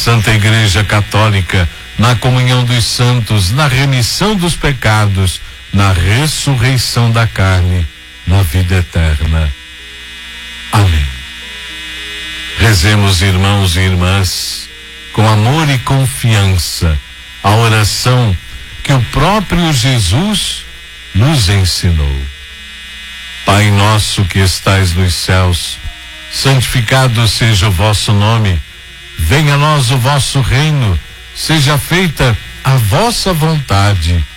Santa Igreja Católica, na comunhão dos santos, na remissão dos pecados, na ressurreição da carne, na vida eterna. Amém. Rezemos, irmãos e irmãs, com amor e confiança, a oração que o próprio Jesus nos ensinou. Pai nosso que estais nos céus, santificado seja o vosso nome. Venha a nós o vosso reino, seja feita a vossa vontade,